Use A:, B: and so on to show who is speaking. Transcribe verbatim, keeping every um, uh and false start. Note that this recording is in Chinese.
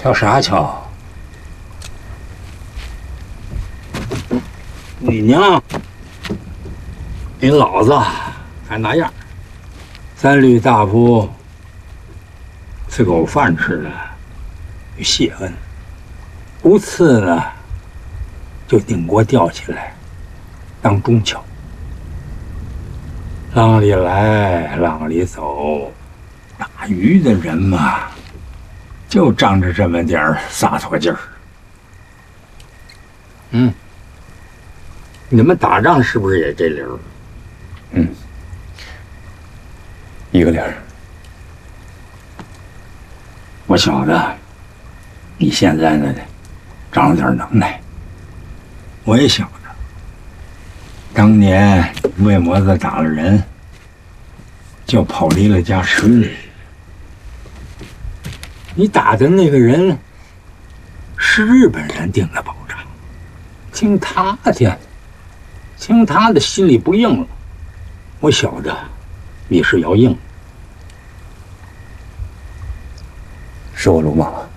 A: 瞧啥瞧？你娘比老子还那样。三律大夫赐口饭吃了，有谢恩；不赐呢，就顶锅吊起来当中桥。浪里来，浪里走，打鱼的人嘛，就仗着这么点儿洒脱劲儿。嗯，你们打仗是不是也这理儿？
B: 嗯，一个理儿。
A: 我晓得，你现在呢，长了点能耐。我也晓得，当年魏魔子打了人，就跑离了家十里。你打的那个人是日本人定的保障，听他的，听他的心里不硬了。我晓得，你是要硬。
B: 是我鲁莽了。